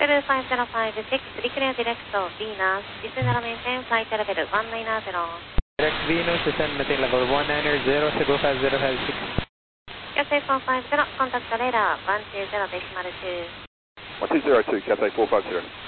505, take 3 clear direct to Venus, descend and maintain flight level 190. Direct Venus, descend maintain level 190, Cebu 5056. Cathay 450, contact radar 120.2. 1202, Cathay 450.